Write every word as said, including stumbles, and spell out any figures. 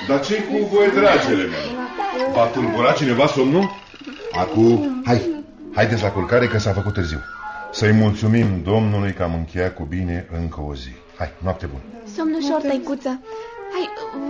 Dar ce-i cu voi, dragele mele? V-a tulburat cineva somnul? Acum, hai, haideți la culcare că s-a făcut târziu. Să-i mulțumim Domnului că am încheiat cu bine încă o zi. Hai, noapte bună. Somn ușor, tăicuță. Hai,